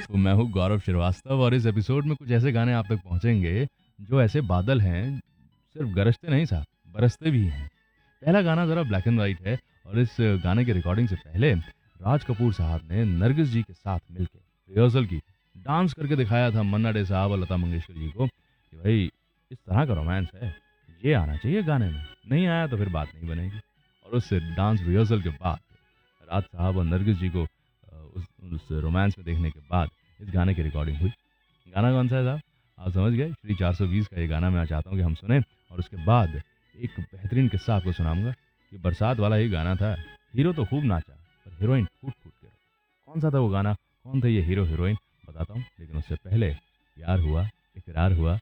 तो मैं हूँ गौरव श्रीवास्तव और इस एपिसोड में कुछ ऐसे गाने आप तक पहुँचेंगे जो ऐसे बादल हैं, सिर्फ गरजते नहीं साहब, बरसते भी हैं। पहला गाना ज़रा ब्लैक एंड वाइट है और इस गाने की रिकॉर्डिंग से पहले राज कपूर साहब ने नरगिस जी के साथ मिलके रिहर्सल की थी। डांस करके दिखाया था मन्ना डे साहब और लता मंगेशकर जी को कि भाई इस तरह का रोमांस है, ये आना चाहिए गाने में। नहीं आया तो फिर बात नहीं बनेगी। और उस डांस रिहर्सल के बाद राज साहब और नरगिस जी को उस रोमांस में देखने के बाद इस गाने की रिकॉर्डिंग हुई। गाना कौन सा है साहब? आप समझ गए। श्री 420 का ये गाना मैं चाहता हूँ कि हम सुने और उसके बाद एक बेहतरीन किस्सा आपको सुनाऊंगा कि बरसात वाला ही गाना था। हीरो तो खूब नाचा पर हीरोइन फूट फूट के रोई। कौन सा था वो गाना, कौन थे ये हीरो हीरोइन, बताता हूँ, लेकिन उससे पहले प्यार हुआ, इकरार हुआ